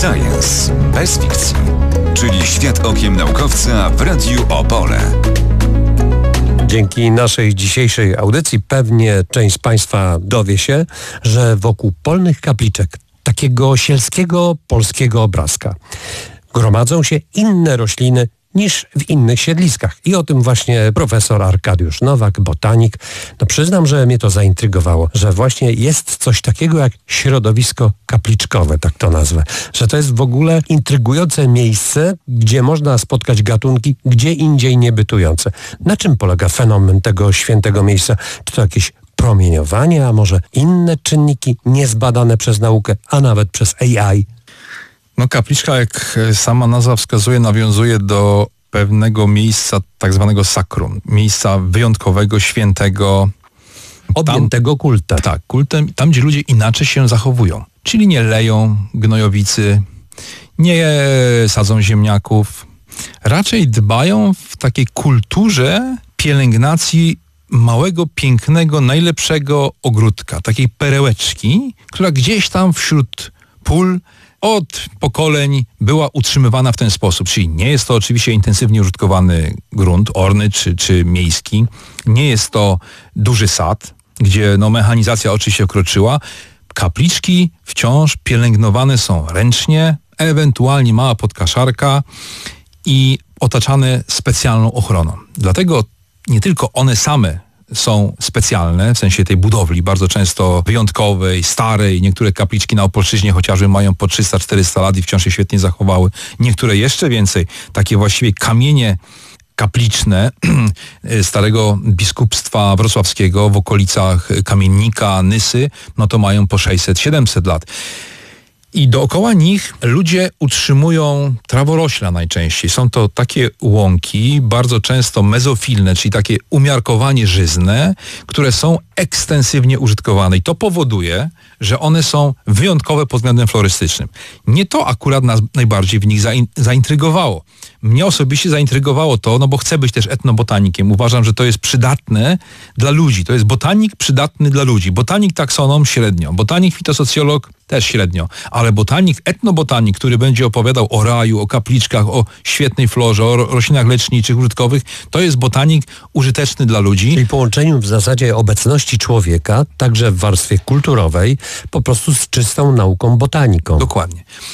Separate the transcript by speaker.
Speaker 1: Science bez fikcji, czyli świat okiem naukowca w Radiu Opole.
Speaker 2: Dzięki naszej dzisiejszej audycji pewnie część z Państwa dowie się, że wokół polnych kapliczek, takiego sielskiego polskiego obrazka, gromadzą się inne rośliny niż w innych siedliskach. I o tym właśnie profesor Arkadiusz Nowak, botanik. Przyznam, że mnie to zaintrygowało, że właśnie jest coś takiego jak środowisko kapliczkowe, tak to nazwę. Że to jest w ogóle intrygujące miejsce, gdzie można spotkać gatunki gdzie indziej niebytujące. Na czym polega fenomen tego świętego miejsca? Czy to jakieś promieniowanie, a może inne czynniki niezbadane przez naukę, a nawet przez AI?
Speaker 3: Kapliczka, jak sama nazwa wskazuje, nawiązuje do pewnego miejsca, tak zwanego sakrum. Miejsca wyjątkowego, świętego.
Speaker 2: Objętego kultem.
Speaker 3: Tak, kultem. Tam, gdzie ludzie inaczej się zachowują. Czyli nie leją gnojowicy, nie sadzą ziemniaków. Raczej dbają w takiej kulturze pielęgnacji małego, pięknego, najlepszego ogródka. Takiej perełeczki, która gdzieś tam wśród pól od pokoleń była utrzymywana w ten sposób. Czyli nie jest to oczywiście intensywnie użytkowany grunt orny czy miejski. Nie jest to duży sad, gdzie mechanizacja oczywiście wkroczyła. Kapliczki wciąż pielęgnowane są ręcznie, ewentualnie mała podkaszarka i otaczane specjalną ochroną. Dlatego nie tylko one same są specjalne, w sensie tej budowli, bardzo często wyjątkowej, starej. Niektóre kapliczki na Opolszczyźnie chociażby mają po 300-400 lat i wciąż się świetnie zachowały. Niektóre jeszcze więcej. Takie właściwie kamienie kapliczne starego biskupstwa wrocławskiego w okolicach Kamiennika, Nysy, to mają po 600-700 lat. I dookoła nich ludzie utrzymują traworośla najczęściej. Są to takie łąki, bardzo często mezofilne, czyli takie umiarkowanie żyzne, które są ekstensywnie użytkowane. I to powoduje, że one są wyjątkowe pod względem florystycznym. Nie to akurat nas najbardziej w nich zaintrygowało. Mnie osobiście zaintrygowało to, bo chcę być też etnobotanikiem. Uważam, że to jest przydatne dla ludzi. To jest botanik przydatny dla ludzi. Botanik taksonom średnio. Botanik fitosocjolog też średnio. Ale botanik, etnobotanik, który będzie opowiadał o raju, o kapliczkach, o świetnej florze, o roślinach leczniczych, użytkowych, to jest botanik użyteczny dla ludzi.
Speaker 2: Czyli połączeniu w zasadzie obecności człowieka, także w warstwie kulturowej, po prostu z czystą nauką botaniką.
Speaker 3: Dokładnie.